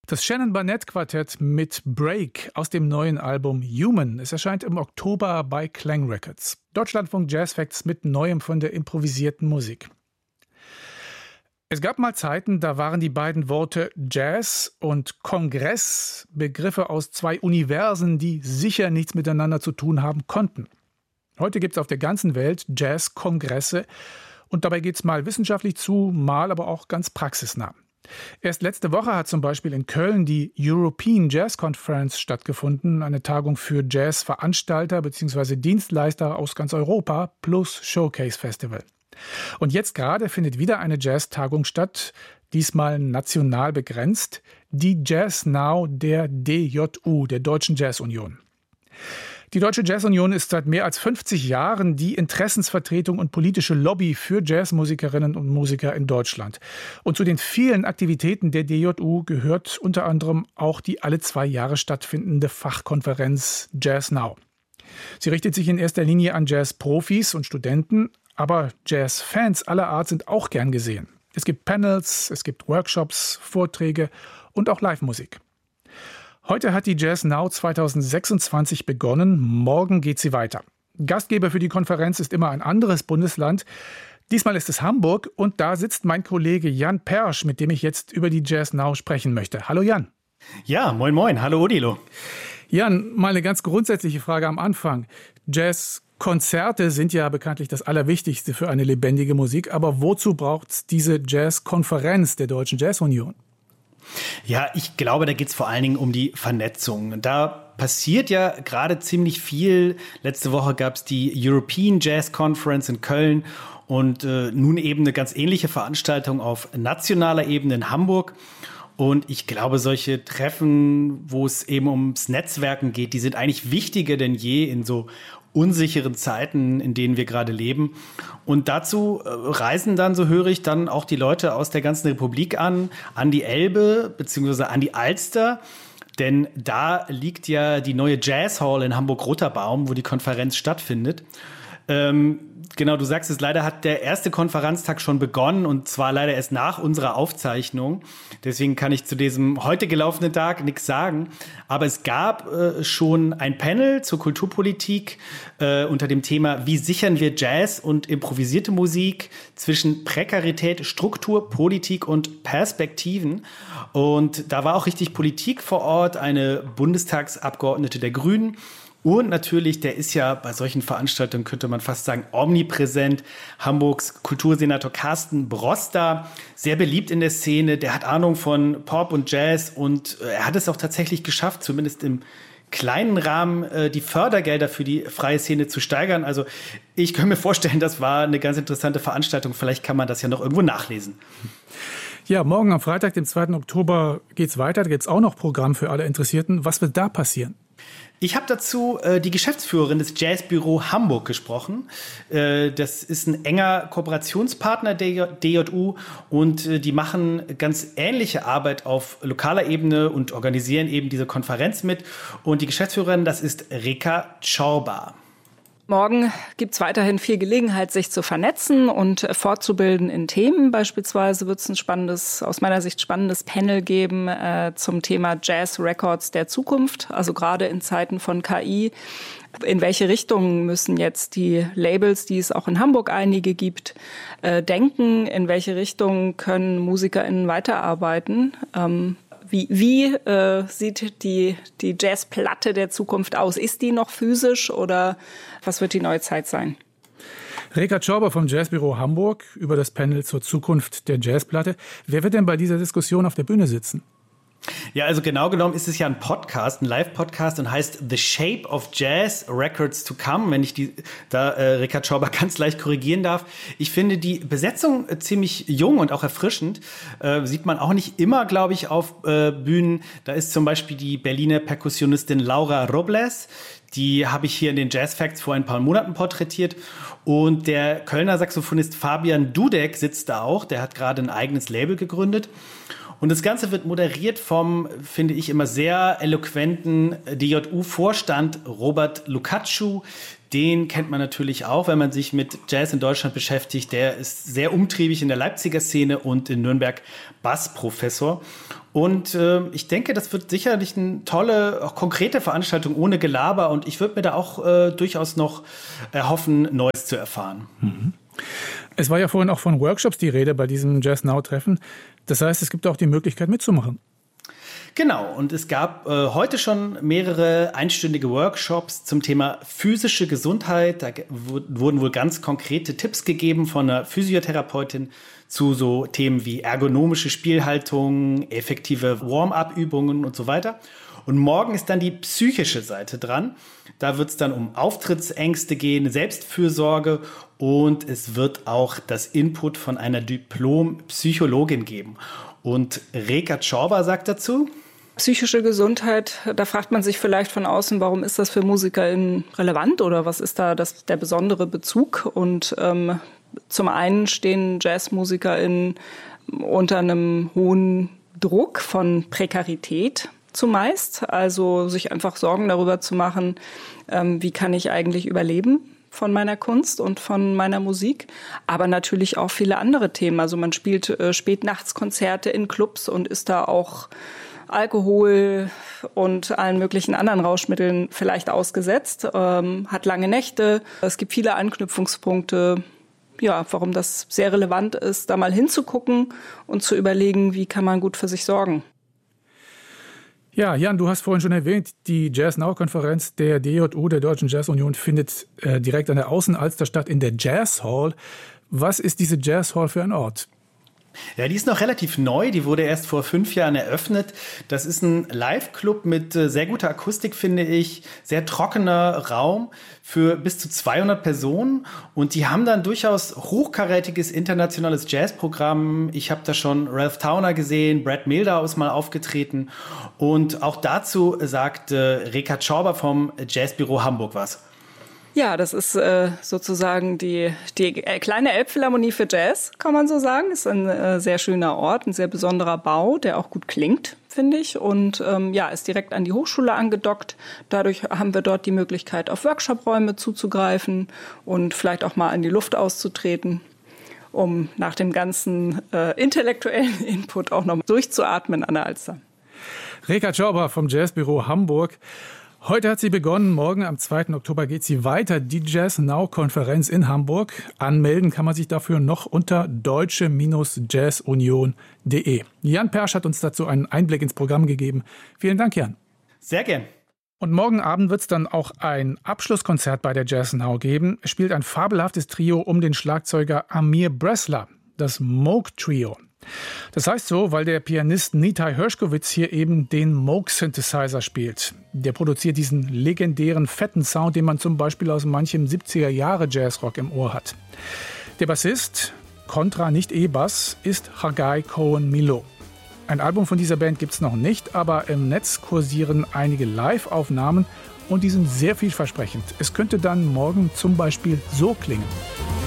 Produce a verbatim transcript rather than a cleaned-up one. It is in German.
Das Shannon Barnett Quartett mit Break aus dem neuen Album Human. Es erscheint im Oktober bei Klang Records. Deutschlandfunk Jazz Facts mit Neuem von der improvisierten Musik. Es gab mal Zeiten, da waren die beiden Worte Jazz und Kongress Begriffe aus zwei Universen, die sicher nichts miteinander zu tun haben konnten. Heute gibt es auf der ganzen Welt Jazz-Kongresse und dabei geht es mal wissenschaftlich zu, mal aber auch ganz praxisnah. Erst letzte Woche hat zum Beispiel in Köln die European Jazz Conference stattgefunden, eine Tagung für Jazzveranstalter bzw. Dienstleister aus ganz Europa plus Showcase Festival. Und jetzt gerade findet wieder eine Jazz-Tagung statt, diesmal national begrenzt, die Jazz Now der D J U, der Deutschen Jazz Union. Die Deutsche Jazz Union ist seit mehr als fünfzig Jahren die Interessensvertretung und politische Lobby für Jazzmusikerinnen und Musiker in Deutschland. Und zu den vielen Aktivitäten der D J U gehört unter anderem auch die alle zwei Jahre stattfindende Fachkonferenz Jazz Now. Sie richtet sich in erster Linie an Jazz-Profis und Studenten, aber Jazz-Fans aller Art sind auch gern gesehen. Es gibt Panels, es gibt Workshops, Vorträge und auch Live-Musik. Heute hat die Jazz Now zweitausendsechsundzwanzig begonnen, morgen geht sie weiter. Gastgeber für die Konferenz ist immer ein anderes Bundesland. Diesmal ist es Hamburg und da sitzt mein Kollege Jan Persch, mit dem ich jetzt über die Jazz Now sprechen möchte. Hallo Jan. Ja, moin moin, hallo Odilo. Jan, mal eine ganz grundsätzliche Frage am Anfang. Jazzkonzerte sind ja bekanntlich das Allerwichtigste für eine lebendige Musik, aber wozu braucht es diese Jazzkonferenz der Deutschen Jazz Union? Ja, ich glaube, da geht es vor allen Dingen um die Vernetzung. Da passiert ja gerade ziemlich viel. Letzte Woche gab es die European Jazz Conference in Köln und äh, nun eben eine ganz ähnliche Veranstaltung auf nationaler Ebene in Hamburg. Und ich glaube, solche Treffen, wo es eben ums Netzwerken geht, die sind eigentlich wichtiger denn je in so unsicheren Zeiten, in denen wir gerade leben. Und dazu reisen dann, so höre ich, dann auch die Leute aus der ganzen Republik an, an die Elbe bzw. an die Alster. Denn da liegt ja die neue Jazz Hall in Hamburg-Roterbaum, wo die Konferenz stattfindet. Ähm, genau, du sagst es, leider hat der erste Konferenztag schon begonnen und zwar leider erst nach unserer Aufzeichnung. Deswegen kann ich zu diesem heute gelaufenen Tag nichts sagen. Aber es gab äh, schon ein Panel zur Kulturpolitik äh, unter dem Thema, wie sichern wir Jazz und improvisierte Musik zwischen Prekarität, Struktur, Politik und Perspektiven. Und da war auch richtig Politik vor Ort, eine Bundestagsabgeordnete der Grünen. Und natürlich, der ist ja bei solchen Veranstaltungen, könnte man fast sagen, omnipräsent. Hamburgs Kultursenator Carsten Broster, sehr beliebt in der Szene. Der hat Ahnung von Pop und Jazz und er hat es auch tatsächlich geschafft, zumindest im kleinen Rahmen die Fördergelder für die freie Szene zu steigern. Also ich kann mir vorstellen, das war eine ganz interessante Veranstaltung. Vielleicht kann man das ja noch irgendwo nachlesen. Ja, morgen am Freitag, dem zweiten Oktober, geht's weiter. Da gibt es auch noch Programm für alle Interessierten. Was wird da passieren? Ich habe dazu äh, die Geschäftsführerin des Jazzbüro Hamburg gesprochen. Äh, das ist ein enger Kooperationspartner der D J U und äh, die machen ganz ähnliche Arbeit auf lokaler Ebene und organisieren eben diese Konferenz mit. Und die Geschäftsführerin, das ist Reka Czorba. Morgen gibt es weiterhin viel Gelegenheit, sich zu vernetzen und fortzubilden in Themen. Beispielsweise wird es ein spannendes, aus meiner Sicht spannendes Panel geben äh, zum Thema Jazz Records der Zukunft. Also gerade in Zeiten von K I. In welche Richtung müssen jetzt die Labels, die es auch in Hamburg einige gibt, äh, denken? In welche Richtung können MusikerInnen weiterarbeiten? Ähm, Wie, wie äh, sieht die, die Jazzplatte der Zukunft aus? Ist die noch physisch oder was wird die neue Zeit sein? Reka Czorba vom Jazzbüro Hamburg über das Panel zur Zukunft der Jazzplatte. Wer wird denn bei dieser Diskussion auf der Bühne sitzen? Ja, also genau genommen ist es ja ein Podcast, ein Live-Podcast und heißt The Shape of Jazz Records to Come, wenn ich die da äh, Reka Czorba ganz leicht korrigieren darf. Ich finde die Besetzung äh, ziemlich jung und auch erfrischend. Äh, sieht man auch nicht immer, glaube ich, auf äh, Bühnen. Da ist zum Beispiel die Berliner Perkussionistin Laura Robles. Die habe ich hier in den Jazz Facts vor ein paar Monaten porträtiert. Und der Kölner Saxophonist Fabian Dudek sitzt da auch. Der hat gerade ein eigenes Label gegründet. Und das Ganze wird moderiert vom, finde ich, immer sehr eloquenten D J U-Vorstand Robert Lukacschu. Den kennt man natürlich auch, wenn man sich mit Jazz in Deutschland beschäftigt. Der ist sehr umtriebig in der Leipziger Szene und in Nürnberg Bassprofessor. Und äh, ich denke, das wird sicherlich eine tolle, auch konkrete Veranstaltung ohne Gelaber. Und ich würde mir da auch äh, durchaus noch erhoffen, Neues zu erfahren. Mhm. Es war ja vorhin auch von Workshops die Rede bei diesem Jazz Now-Treffen. Das heißt, es gibt auch die Möglichkeit mitzumachen. Genau, und es gab äh, heute schon mehrere einstündige Workshops zum Thema physische Gesundheit. Da g- wurden wohl ganz konkrete Tipps gegeben von einer Physiotherapeutin zu so Themen wie ergonomische Spielhaltung, effektive Warm-up-Übungen und so weiter. Und morgen ist dann die psychische Seite dran. Da wird es dann um Auftrittsängste gehen, Selbstfürsorge und es wird auch das Input von einer Diplom-Psychologin geben. Und Reka Czorba sagt dazu: Psychische Gesundheit, da fragt man sich vielleicht von außen, warum ist das für MusikerInnen relevant oder was ist da das, der besondere Bezug? Und ähm, zum einen stehen JazzmusikerInnen unter einem hohen Druck von Prekarität zumeist, also sich einfach Sorgen darüber zu machen, ähm, wie kann ich eigentlich überleben von meiner Kunst und von meiner Musik, aber natürlich auch viele andere Themen. Also man spielt äh, Spätnachtskonzerte in Clubs und ist da auch Alkohol und allen möglichen anderen Rauschmitteln vielleicht ausgesetzt, ähm, hat lange Nächte. Es gibt viele Anknüpfungspunkte, ja, warum das sehr relevant ist, da mal hinzugucken und zu überlegen, wie kann man gut für sich sorgen. Ja, Jan, du hast vorhin schon erwähnt, die Jazz Now-Konferenz der D J U, der Deutschen Jazz Union, findet äh, direkt an der Außenalster statt in der Jazz Hall. Was ist diese Jazz Hall für ein Ort? Ja, die ist noch relativ neu. Die wurde erst vor fünf Jahren eröffnet. Das ist ein Live-Club mit äh, sehr guter Akustik, finde ich. Sehr trockener Raum für bis zu zweihundert Personen. Und die haben dann durchaus hochkarätiges internationales Jazzprogramm. Ich habe da schon Ralph Towner gesehen, Brad Mehldau ist mal aufgetreten. Und auch dazu sagt äh, Reka Czorba vom Jazzbüro Hamburg was. Ja, das ist äh, sozusagen die, die kleine Elbphilharmonie für Jazz, kann man so sagen. Ist ein äh, sehr schöner Ort, ein sehr besonderer Bau, der auch gut klingt, finde ich. Und ähm, ja, ist direkt an die Hochschule angedockt. Dadurch haben wir dort die Möglichkeit, auf Workshop-Räume zuzugreifen und vielleicht auch mal in die Luft auszutreten, um nach dem ganzen äh, intellektuellen Input auch noch durchzuatmen an der Alster. Reka Czorba vom Jazzbüro Hamburg. Heute hat sie begonnen, morgen am zweiten Oktober geht sie weiter, die Jazz Now-Konferenz in Hamburg. Anmelden kann man sich dafür noch unter deutsche Jazz Union punkt de. Jan Persch hat uns dazu einen Einblick ins Programm gegeben. Vielen Dank, Jan. Sehr gern. Und morgen Abend wird es dann auch ein Abschlusskonzert bei der Jazz Now geben. Es spielt ein fabelhaftes Trio um den Schlagzeuger Amir Bressler, das Moog Trio. Das heißt so, weil der Pianist Nitai Hershkovitz hier eben den Moog-Synthesizer spielt. Der produziert diesen legendären, fetten Sound, den man zum Beispiel aus manchem siebziger-Jahre-Jazzrock im Ohr hat. Der Bassist, Kontra, nicht E-Bass, ist Hagai Cohen-Milo. Ein Album von dieser Band gibt es noch nicht, aber im Netz kursieren einige Live-Aufnahmen und die sind sehr vielversprechend. Es könnte dann morgen zum Beispiel so klingen.